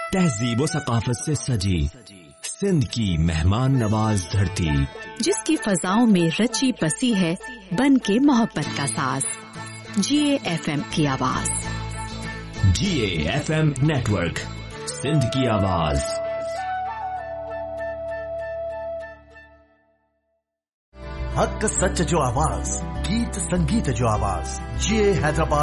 तहजीब व सकाफत से सजी सिंध की मेहमान नवाज धरती, जिसकी फजाओं में रची बसी है बन के मोहब्बत का साज। GAFM की आवाज। GAFM नेटवर्क, सिंध की आवाज। हक सच जो आवाज, गीत संगीत जो आवाज, GA हैदराबाद।